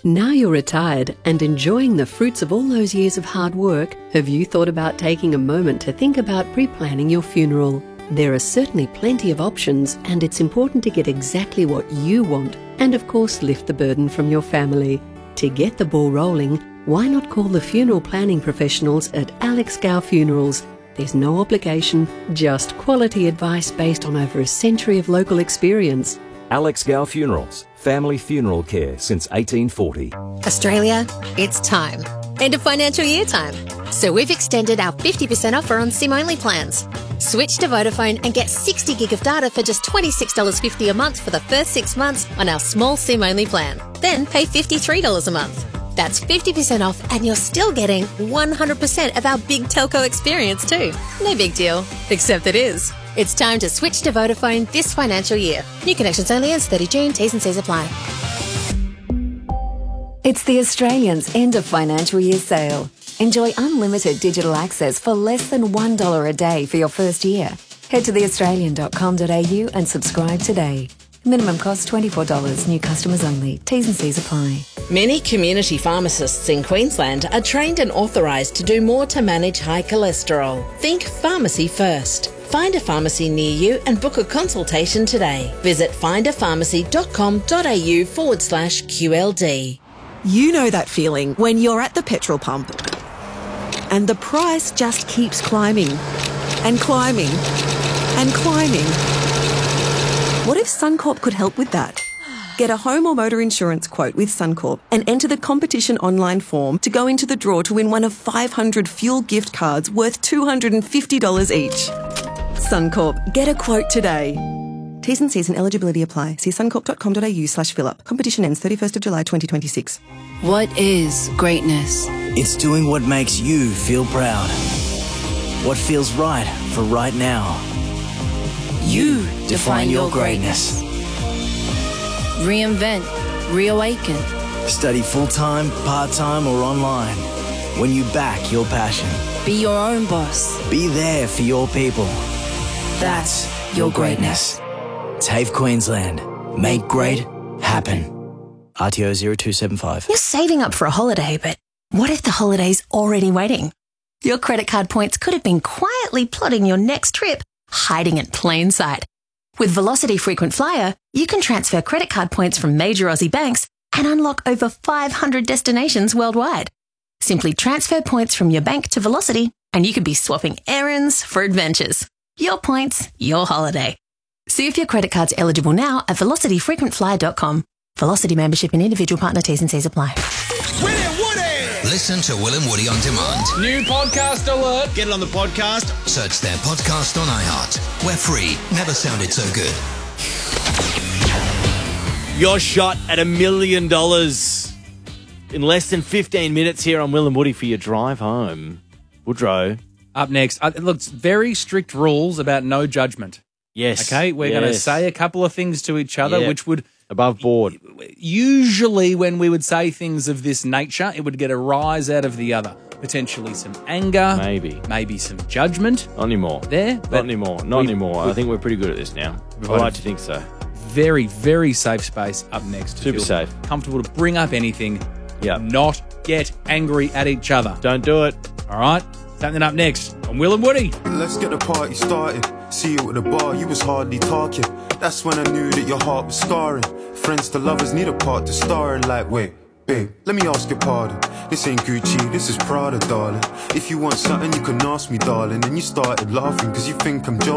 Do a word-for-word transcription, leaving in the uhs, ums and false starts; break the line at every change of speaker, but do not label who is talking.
Now you're retired and enjoying the fruits of all those years of hard work, have you thought about taking a moment to think about pre-planning your funeral? There are certainly plenty of options, and it's important to get exactly what you want and, of course, lift the burden from your family. To get the ball rolling, why not call the funeral planning professionals at Alex Gow Funerals? There's no obligation, just quality advice based on over a century of local experience.
Alex Gow Funerals, family funeral care since eighteen forty.
Australia, it's time. End of financial year time. So we've extended our fifty percent offer on SIM-only plans. Switch to Vodafone and get sixty gig of data for just twenty-six dollars fifty a month for the first six months on our small SIM-only plan. Then pay fifty-three dollars a month. That's fifty percent off, and you're still getting one hundred percent of our big telco experience too. No big deal, except it is. It's time to switch to Vodafone this financial year. New connections only ends thirtieth of June. T's and C's apply.
It's the Australians' end of financial year sale. Enjoy unlimited digital access for less than one dollar a day for your first year. Head to the australian dot com dot a u and subscribe today. Minimum cost twenty-four dollars. New customers only. T's and C's apply.
Many community pharmacists in Queensland are trained and authorised to do more to manage high cholesterol. Think pharmacy first. Find a pharmacy near you and book a consultation today. Visit find a pharmacy dot com dot a u forward slash Q L D.
You know that feeling when you're at the petrol pump and the price just keeps climbing and climbing and climbing. What if Suncorp could help with that? Get a home or motor insurance quote with Suncorp and enter the competition online form to go into the draw to win one of five hundred fuel gift cards worth two hundred fifty dollars each. Suncorp, get a quote today. T's and C's and eligibility apply. See suncorp dot com dot a u slash fill up. Competition ends thirty-first of July twenty twenty-six.
What is greatness?
It's doing what makes you feel proud. What feels right for right now.
You define your greatness. Reinvent, reawaken.
Study full-time, part-time or online. When you back your passion.
Be your own boss.
Be there for your people. That's your greatness. TAFE Queensland. Make great happen. R T O zero two seven five.
You're saving up for a holiday, but what if the holiday's already waiting? Your credit card points could have been quietly plotting your next trip, hiding in plain sight. With Velocity Frequent Flyer, you can transfer credit card points from major Aussie banks and unlock over five hundred destinations worldwide. Simply transfer points from your bank to Velocity and you could be swapping errands for adventures. Your points, your holiday. See if your credit card's eligible now at velocity frequent flyer dot com. Velocity membership and individual partner T's and C's apply.
William Woody!
Listen to Will and Woody on demand.
New podcast alert. Get it on the podcast.
Search their podcast on iHeart. We're free. Never sounded so good.
Your shot at a million dollars in less than fifteen minutes here on Will and Woody for your drive home. Woodrow.
Up next. Uh, look, very strict rules about no judgment.
Yes.
Okay, we're
yes.
going to say a couple of things to each other,
yep.
which would...
Above board.
Usually when we would say things of this nature, it would get a rise out of the other. Potentially some anger.
Maybe.
Maybe some judgment.
Not anymore.
There.
Not anymore. Not we, anymore. We, I think we're pretty good at this now. I like to think so.
Very, very safe space up next.
Super safe.
Comfortable to bring up anything.
Yeah.
Not get angry at each other.
Don't do it.
All right? Something up next on Will and Woody.
Let's get the party started. See you at the bar, you was hardly talking. That's when I knew that your heart was scarring. Friends to lovers need a part to star in. Like, wait, babe, let me ask your pardon. This ain't Gucci, this is Prada, darling. If you want something, you can ask me, darling. And you started laughing cause you think I'm joking.